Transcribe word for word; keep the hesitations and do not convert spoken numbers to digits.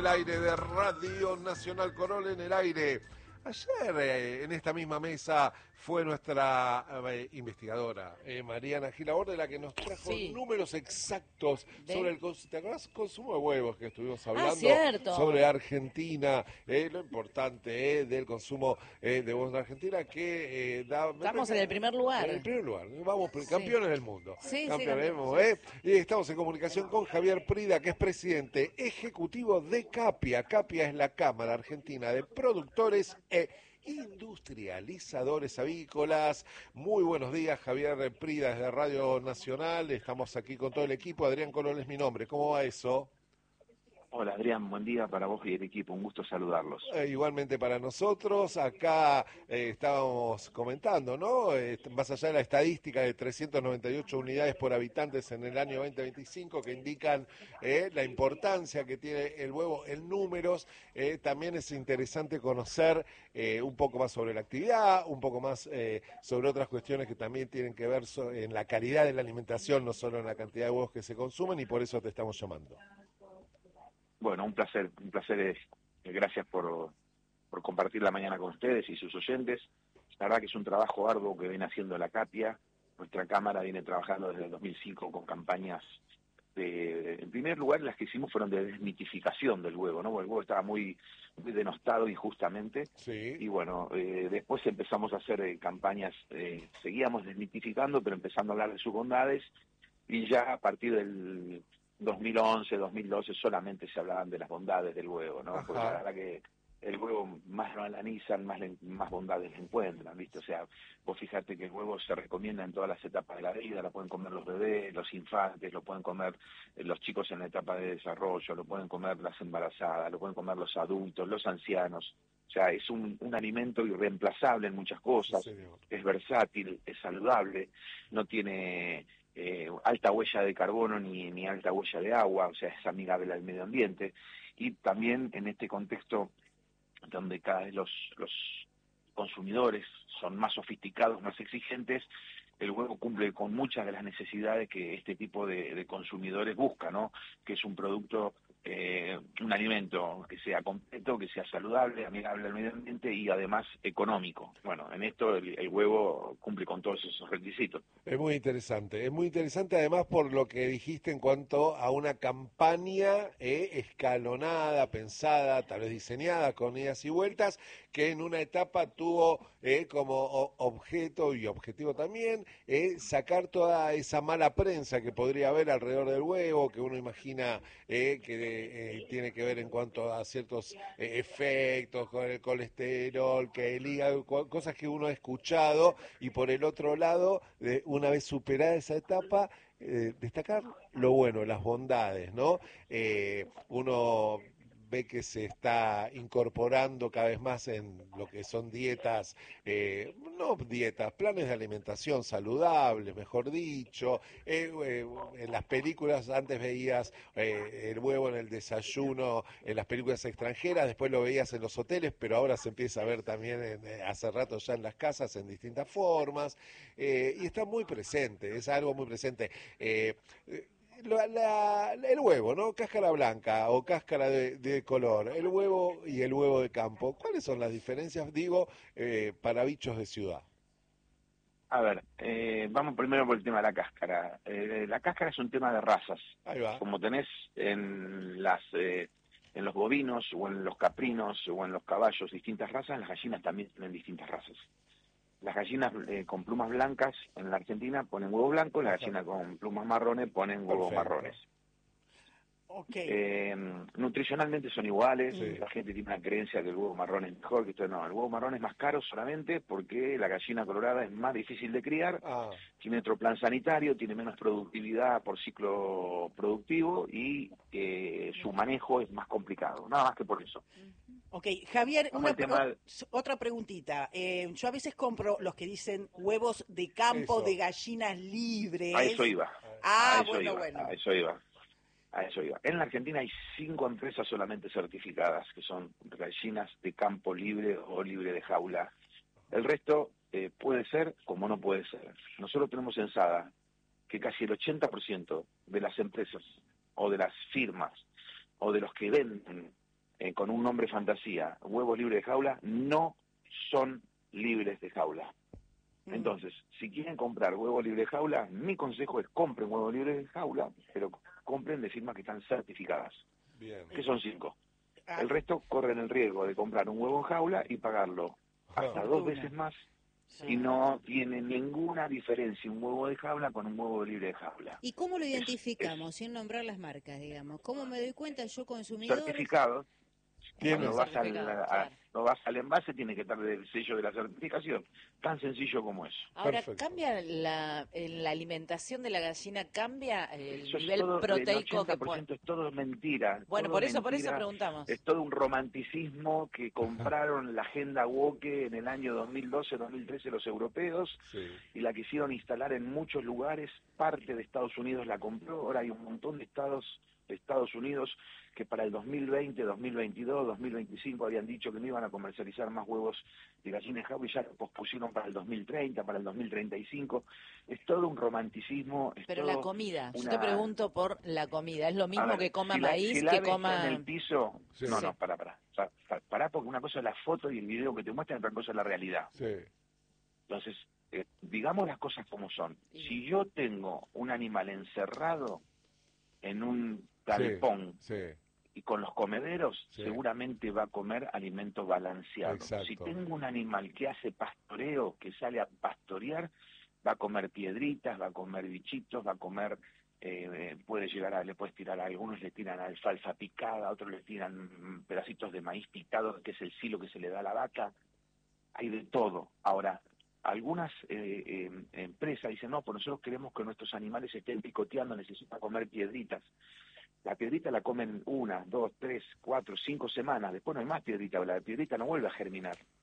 El aire de Radio Nacional Corol en el aire. Ayer eh, en esta misma mesa fue nuestra eh, investigadora, eh, Mariana Gilaborde, la que nos trajo Sí. números exactos ¿De? sobre el cons- ¿te acordás? Consumo de huevos que estuvimos Ah, hablando, cierto. sobre Argentina, eh, lo importante eh, del consumo eh, de huevos en Argentina, que eh, da... Estamos en el primer lugar. En el primer lugar, vamos, Sí. campeones del mundo. Sí, sí, Campeones, campeones, ¿eh? Y estamos en comunicación con Javier Prida, que es presidente ejecutivo de CAPIA. CAPIA es la Cámara Argentina de Productores e Industrializadores Avícolas. Muy buenos días, Javier Prida, desde Radio Nacional. Estamos aquí con todo el equipo. Adrián Colón es mi nombre. ¿Cómo va eso? Hola Adrián, buen día para vos y el equipo, un gusto saludarlos. Eh, igualmente para nosotros, acá eh, estábamos comentando, ¿no? Eh, más allá de la estadística de trescientas noventa y ocho unidades por habitantes en el año veinte veinticinco que indican eh, la importancia que tiene el huevo en números, eh, también es interesante conocer eh, un poco más sobre la actividad, un poco más eh, sobre otras cuestiones que también tienen que ver so en la calidad de la alimentación, no solo en la cantidad de huevos que se consumen, y por eso te estamos llamando. Bueno, un placer, un placer es, eh, gracias por, por compartir la mañana con ustedes y sus oyentes. La verdad que es un trabajo arduo que viene haciendo la CAPIA. Nuestra Cámara viene trabajando desde el dos mil cinco con campañas de, en primer lugar, las que hicimos fueron de desmitificación del huevo, ¿no? Porque el huevo estaba muy, muy denostado injustamente. Sí. Y bueno, eh, después empezamos a hacer eh, campañas, eh, seguíamos desmitificando, pero empezando a hablar de sus bondades, y ya a partir del dos mil once, dos mil doce solamente se hablaban de las bondades del huevo, ¿no? Ajá. Porque la verdad que el huevo más lo analizan, más, le, más bondades le encuentran, ¿viste? O sea, vos fíjate que el huevo se recomienda en todas las etapas de la vida, lo pueden comer los bebés, los infantes, lo pueden comer eh, los chicos en la etapa de desarrollo, lo pueden comer las embarazadas, lo pueden comer los adultos, los ancianos. O sea, es un, un alimento irreemplazable en muchas cosas, Sí, señor. es versátil, es saludable, no tiene eh, alta huella de carbono ni, ni alta huella de agua, o sea, es amigable al medio ambiente. Y también en este contexto donde cada vez los, los consumidores son más sofisticados, más exigentes, el huevo cumple con muchas de las necesidades que este tipo de, de consumidores busca, ¿no? Que es un producto, eh, un alimento que sea completo, que sea saludable, amigable al medio ambiente y además económico. Bueno, en esto el, el huevo cumple con todos esos requisitos. Es muy interesante, es muy interesante además por lo que dijiste en cuanto a una campaña eh, escalonada, pensada, tal vez diseñada con idas y vueltas, que en una etapa tuvo eh, como o- objeto y objetivo también eh, sacar toda esa mala prensa que podría haber alrededor del huevo, que uno imagina eh, que eh, tiene que ver en cuanto a ciertos eh, efectos con el colesterol, que el hígado, co- cosas que uno ha escuchado, y por el otro lado, eh, una vez superada esa etapa, eh, destacar lo bueno, las bondades, ¿no? Eh, uno ve que se está incorporando cada vez más en lo que son dietas, eh, no dietas, planes de alimentación saludables, mejor dicho. Eh, eh, en las películas antes veías eh, el huevo en el desayuno, en las películas extranjeras, después lo veías en los hoteles, pero ahora se empieza a ver también en, eh, hace rato ya en las casas en distintas formas, eh, y está muy presente, es algo muy presente. Eh, eh, la, la- el huevo, ¿no? Cáscara blanca o cáscara de, de color, el huevo y el huevo de campo. ¿Cuáles son las diferencias, digo, eh, para bichos de ciudad? A ver, eh, vamos primero por el tema de la cáscara. Eh, la cáscara es un tema de razas. Ahí va. Como tenés en las eh, en los bovinos o en los caprinos o en los caballos distintas razas, las gallinas también tienen distintas razas. Las gallinas eh, con plumas blancas en la Argentina ponen huevos blancos, las Ajá. gallinas con plumas marrones ponen huevos Perfecto. marrones. Ok. Eh, nutricionalmente son iguales, Sí. la gente tiene una creencia que el huevo marrón es mejor, que esto no, el huevo marrón es más caro solamente porque la gallina colorada es más difícil de criar, Ah, tiene otro plan sanitario, tiene menos productividad por ciclo productivo y eh, su manejo es más complicado, nada más que por eso. Ok, Javier, Vamos una, al tema del- ot- otra preguntita. Eh, yo a veces compro los que dicen huevos de campo eso. de gallinas libres. A eso iba, Ah, a eso bueno, iba, bueno. a eso iba. A eso iba. En la Argentina hay cinco empresas solamente certificadas, que son gallinas de campo libre o libre de jaula. El resto eh, puede ser como no puede ser. Nosotros tenemos en SADA que casi el ochenta por ciento de las empresas o de las firmas o de los que venden con un nombre fantasía, huevos libres de jaula, no son libres de jaula. Entonces, si quieren comprar huevos libres de jaula, mi consejo es compren huevos libres de jaula, pero compren de firmas que están certificadas, Bien. que son cinco. Ah, El resto corren el riesgo de comprar un huevo en jaula y pagarlo hasta dos Fortuna. veces más, sí. y no tiene ninguna diferencia un huevo de jaula con un huevo libre de jaula. ¿Y cómo lo Es- identificamos, sin nombrar las marcas, digamos? ¿Cómo me doy cuenta yo, es consumidor? certificado. Tiene- Cuando vas al, certificado, a- claro. no vas al envase tiene que estar el sello de la certificación, tan sencillo como eso. Ahora, Perfecto. ¿cambia la, en la alimentación de la gallina, cambia el Eso es nivel todo, el proteico que ochenta por puede...? ciento es todo mentira. Bueno, todo por eso, por eso mentira. preguntamos. Es todo un romanticismo que compraron la agenda woke en el año dos mil doce, dos mil trece los europeos, Sí. y la quisieron instalar en muchos lugares. Parte de Estados Unidos la compró. Ahora hay un montón de estados de Estados Unidos que para el dos mil veinte, dos mil veintidós, dos mil veinticinco habían dicho que no iban a comercializar más huevos de gallina en jaula y ya lo pospusieron para el dos mil treinta, para el dos mil treinta y cinco. Es todo un romanticismo. Es Pero todo la comida, yo una- te pregunto por la comida, ¿es lo A mismo ver, que coma si la- maíz, si el que ave está coma...? en el piso, Sí. no, Sí. no, para, para, para, porque una cosa es la foto y el video que te muestran, otra cosa es la realidad. Sí. Entonces, eh, digamos las cosas como son. Si yo tengo un animal encerrado en un galpón Sí. y con los comederos, Sí. seguramente va a comer alimento balanceado. Exacto. Si tengo un animal que hace pastoreo, que sale a pastorear, va a comer piedritas, va a comer bichitos, va a comer, eh, eh, puede llegar a, le puedes tirar a algunos, le tiran alfalfa picada, a otros le tiran mm, pedacitos de maíz picado, que es el silo que se le da a la vaca. Hay de todo. Ahora, algunas eh, eh, empresas dicen, no, pues nosotros queremos que nuestros animales estén picoteando, necesitan comer piedritas. La piedrita la comen una, dos, tres, cuatro, cinco semanas, después no hay más piedrita, la piedrita no vuelve a germinar.